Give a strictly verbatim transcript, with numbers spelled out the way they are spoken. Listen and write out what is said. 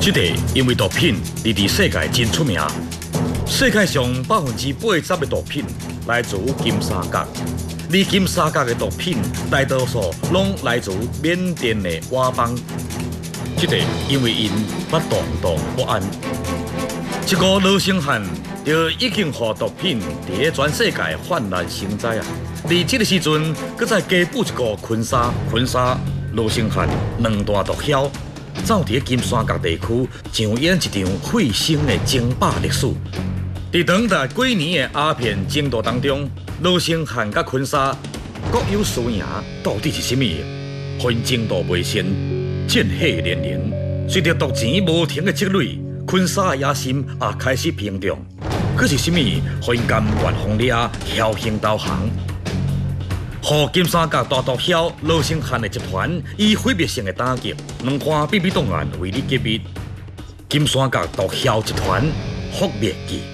这个因为毒品伫伫世界真出名，世界上百分之八十的毒品来自金三角，而金三角的毒品大多数拢来自缅甸的佤邦。这个因为因捌动荡不安，一个罗生汉就已经互毒品伫咧全世界泛滥成灾啊！而这个时阵，搁再加补一个昆沙，昆沙罗生汉两大毒枭。走伫金三角地区，上演一场血腥的争霸历史。伫长达几年的鸦片争夺当中，罗生汉甲昆沙各有输赢，到底是甚么？互因争夺未成，战火连连。随着毒钱无停的积累，昆沙的野心也开始膨胀。可是甚么？互因甘愿放掠，侥幸投降？互金三角大毒枭罗生汉的集团以毁灭性的打击，两款秘密档案为你揭秘。金三角毒枭集团覆灭记。